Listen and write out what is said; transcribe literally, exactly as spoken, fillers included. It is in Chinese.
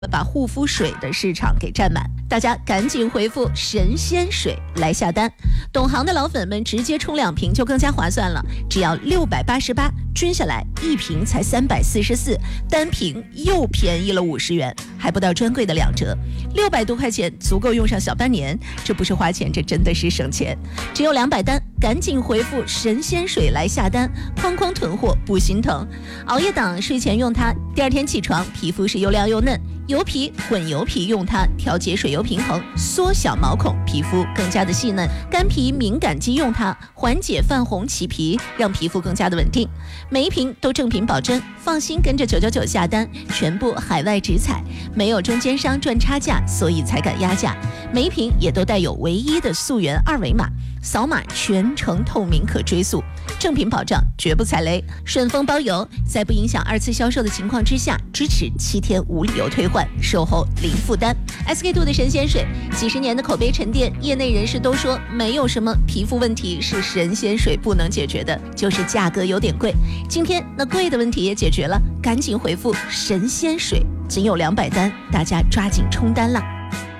把护肤水的市场给占满，大家赶紧回复神仙水来下单。懂行的老粉们直接冲两瓶就更加划算了，只要六百八十八，均下来一瓶才三百四十四，单瓶又便宜了五十元，还不到专柜的两折，六百多块钱足够用上小半年，这不是花钱，这真的是省钱。只有两百单，赶紧回复神仙水来下单，哐哐囤货不心疼。熬夜党睡前用它，第二天起床皮肤是又亮又嫩。油皮、混油皮用它调节水油平衡，缩小毛孔，皮肤更加的细嫩。干皮、敏感肌用它缓解泛红起皮，让皮肤更加的稳定。每一瓶都正品保真，放心跟着九九九下单，全部海外直采，没有中间商赚差价，所以才敢压价。每一瓶也都带有唯一的溯源二维码，扫码全程透明可追溯，正品保障，绝不踩雷。顺丰包邮，在不影响二次销售的情况之下，支持七天无理由退换，售后零负担。S K two 的神仙水，几十年的口碑沉淀，业内人士都说没有什么皮肤问题是神仙水不能解决的，就是价格有点贵。今天那贵的问题也解决了，赶紧回复神仙水，仅有两百单，大家抓紧冲单啦！